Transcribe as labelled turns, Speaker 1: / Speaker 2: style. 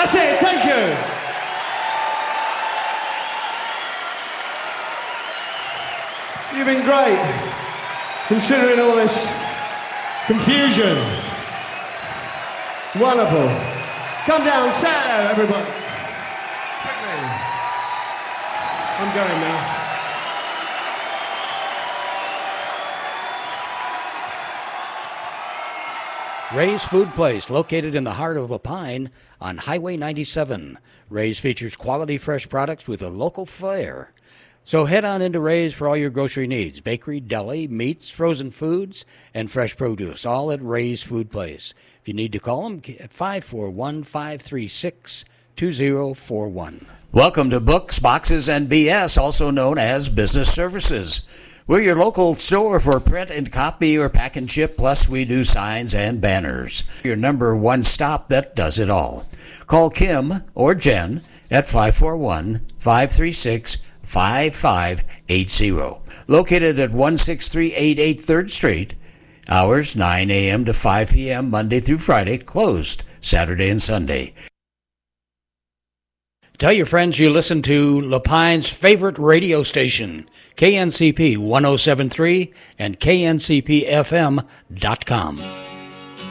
Speaker 1: That's it, thank you. You've been great, considering all this confusion. Wonderful. Come down, say hello, everybody. Quickly. I'm going now.
Speaker 2: Ray's Food Place, located in the heart of Lapine on Highway 97. Ray's features quality fresh products with a local flair. So head on into Ray's for all your grocery needs. Bakery, deli, meats, frozen foods, and fresh produce, all at Ray's Food Place. If you need to call them at 541-536-2041. Welcome to Books, Boxes, and BS, also known as Business Services. We're your local store for print and copy or pack and ship, plus we do signs and banners. Your number one stop that does it all. Call Kim or Jen at 541-536-5580. Located at 16388 3rd Street. Hours 9 a.m. to 5 p.m. Monday through Friday. Closed Saturday and Sunday. Tell your friends you listen to Lapine's favorite radio station, KNCP 107.3 and KNCPFM.com.